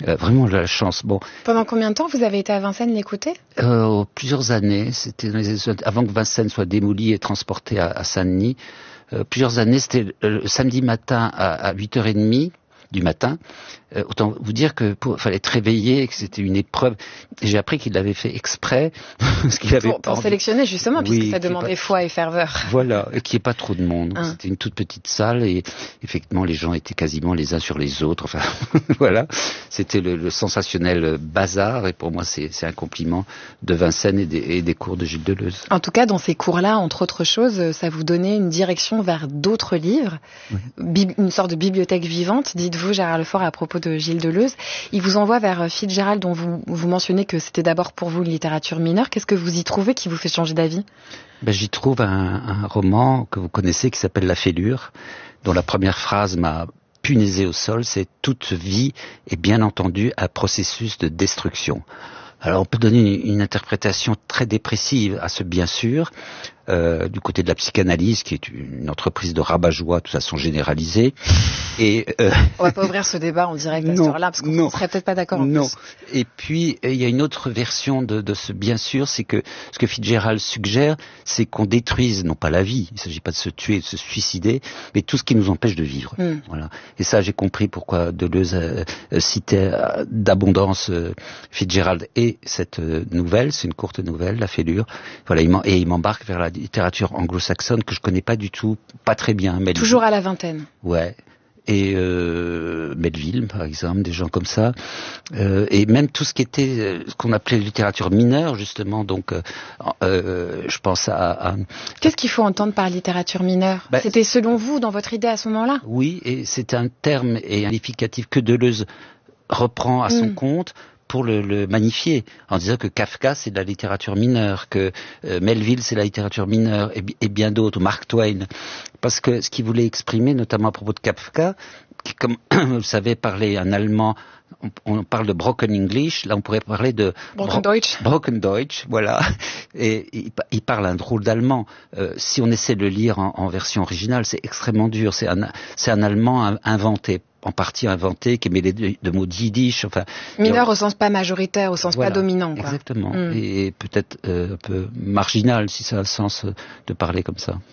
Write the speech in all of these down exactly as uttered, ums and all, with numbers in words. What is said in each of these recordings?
Euh, vraiment la chance. Bon. Pendant combien de temps vous avez été à Vincennes l'écouter? euh, Plusieurs années. C'était dans les années, avant que Vincennes soit démoli et transporté à, à Saint-Denis. Euh, plusieurs années. C'était le samedi matin à, à huit heures trente du matin. Euh, autant vous dire que pour, fallait être réveillé, que c'était une épreuve. Et j'ai appris qu'il l'avait fait exprès, parce qu'il avait pour, pour sélectionner justement, oui, puisque ça demandait pas... foi et ferveur. Voilà, et qu'il n'y ait pas trop de monde. Hein. C'était une toute petite salle et effectivement les gens étaient quasiment les uns sur les autres. Enfin, voilà, c'était le, le sensationnel bazar. Et pour moi, c'est, c'est un compliment de Vincennes et des, et des cours de Gilles Deleuze. En tout cas, dans ces cours-là, entre autres choses, ça vous donnait une direction vers d'autres livres, oui. Bib- une sorte de bibliothèque vivante. Dites-vous, Gérard Lefort, à propos de Gilles Deleuze. Il vous envoie vers Fitzgerald, dont vous, vous mentionnez que c'était d'abord pour vous une littérature mineure. Qu'est-ce que vous y trouvez qui vous fait changer d'avis? Ben, j'y trouve un, un roman que vous connaissez qui s'appelle La Fêlure, dont la première phrase m'a punaisé au sol, c'est « Toute vie est bien entendu un processus de destruction ». Alors on peut donner une, une interprétation très dépressive à ce bien sûr, euh, du côté de la psychanalyse, qui est une entreprise de rabat-joie, de toute façon généralisée. Et euh... on va pas ouvrir ce débat en direct à ce là parce qu'on ne serait peut-être pas d'accord. En non. Plus. Et puis il y a une autre version de, de ce bien sûr, c'est que ce que Fitzgerald suggère, c'est qu'on détruise non pas la vie, il ne s'agit pas de se tuer, de se suicider, mais tout ce qui nous empêche de vivre. Mm. Voilà. Et ça, j'ai compris pourquoi Deleuze euh, euh, citait euh, d'abondance euh, Fitzgerald et cette euh, nouvelle, c'est une courte nouvelle, La Fêlure. Voilà, il et il m'embarque vers la littérature anglo-saxonne que je connais pas du tout, pas très bien. Melville. Toujours à la vingtaine. Ouais. Et euh, Melville, par exemple, des gens comme ça, euh, et même tout ce qui était euh, ce qu'on appelait littérature mineure, justement. Donc, euh, euh, je pense à, à... Qu'est-ce qu'il faut entendre par littérature mineure? ben, C'était selon vous, dans votre idée à ce moment-là? Oui, et c'est un terme et un qualificatif que Deleuze reprend à son mmh. compte pour le, le magnifier, en disant que Kafka c'est de la littérature mineure, que euh, Melville c'est de la littérature mineure, et, et bien d'autres, Mark Twain, parce que ce qu'il voulait exprimer, notamment à propos de Kafka, qui, comme vous le savez, parlait un allemand, on, on parle de broken English, là on pourrait parler de broken bro- Deutsch, broken Deutsch, voilà, et il, il parle un drôle d'allemand. Euh, si on essaie de le lire en, en version originale, c'est extrêmement dur, c'est un, c'est un allemand inventé. En partie inventé, qui est mêlé de, de mots yiddish, enfin... Mineur au sens pas majoritaire, au sens voilà, pas dominant, quoi. Exactement. Mm. Et, et peut-être euh, un peu marginal, si ça a le sens de parler comme ça.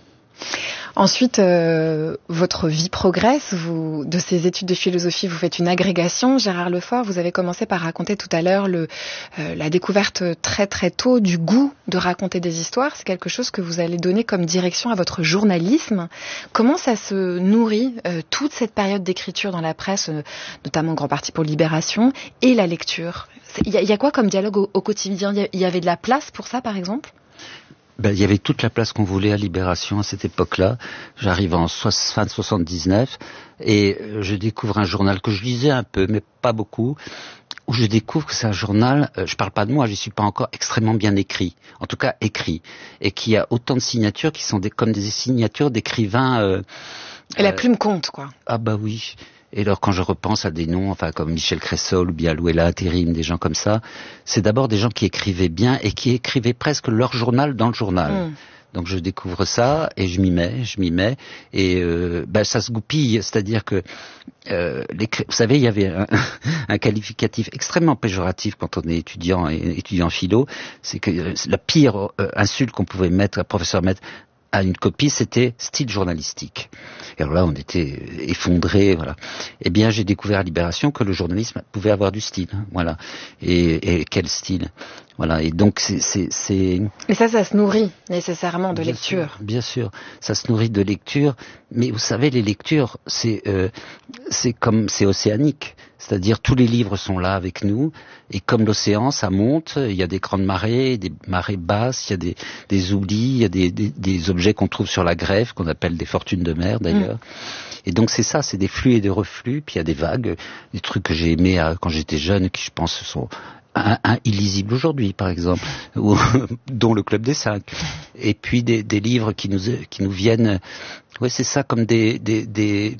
Ensuite, euh, votre vie progresse. Vous, de ces études de philosophie, vous faites une agrégation. Gérard Lefort, vous avez commencé par raconter tout à l'heure le, euh, la découverte très très tôt du goût de raconter des histoires. C'est quelque chose que vous allez donner comme direction à votre journalisme. Comment ça se nourrit, euh, toute cette période d'écriture dans la presse, euh, notamment en grande partie pour Libération, et la lecture? Il y, y a quoi comme dialogue au, au quotidien? Il y avait de la place pour ça, par exemple? Ben, il y avait toute la place qu'on voulait à Libération à cette époque-là. J'arrive en so- fin soixante-dix-neuf et je découvre un journal que je lisais un peu, mais pas beaucoup, où je découvre que c'est un journal, euh, je parle pas de moi, je suis pas encore extrêmement bien écrit, en tout cas écrit, et qui a autant de signatures qui sont des, comme des signatures d'écrivains... Euh, et la plume compte, quoi. Ah bah oui. Et alors quand je repense à des noms, enfin comme Michel Cressol ou bien Louella Intérim, des gens comme ça, c'est d'abord des gens qui écrivaient bien et qui écrivaient presque leur journal dans le journal. Mmh. Donc je découvre ça et je m'y mets, je m'y mets et euh, ben ça se goupille, c'est-à-dire que euh, les, vous savez, il y avait un, un qualificatif extrêmement péjoratif quand on est étudiant et étudiant philo, c'est que euh, la pire euh, insulte qu'on pouvait mettre, un professeur mettre à une copie, c'était style journalistique. Et alors là, on était effondrés, voilà. Eh bien, j'ai découvert à Libération que le journalisme pouvait avoir du style, hein, voilà. Et, et quel style, voilà. Et donc, c'est, c'est, c'est... Et ça, ça se nourrit nécessairement de bien lecture. Sûr, bien sûr, ça se nourrit de lecture. Mais vous savez, les lectures, c'est, euh, c'est comme, c'est océanique. C'est-à-dire tous les livres sont là avec nous et comme l'océan, ça monte, il y a des grandes marées, des marées basses, il y a des, des oublis, il y a des, des, des objets qu'on trouve sur la grève, qu'on appelle des fortunes de mer d'ailleurs. Mmh. Et donc c'est ça, c'est des flux et des reflux, puis il y a des vagues, des trucs que j'ai aimés à, quand j'étais jeune, qui je pense sont un, un, illisibles aujourd'hui par exemple, ou, dont le Club des Cinq. Et puis des, des livres qui nous, qui nous viennent, ouais c'est ça, comme des... des, des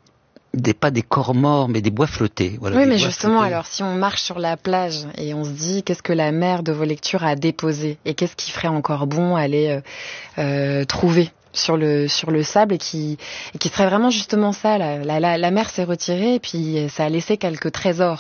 Des, pas des corps morts, mais des bois flottés. Voilà, oui, des mais bois justement, flottés. Alors, si on marche sur la plage et on se dit qu'est-ce que la mer de vos lectures a déposé et qu'est-ce qui ferait encore bon aller euh, euh, trouver sur le sur le sable et qui et qui serait vraiment justement ça. La, la, la mer s'est retirée et puis ça a laissé quelques trésors.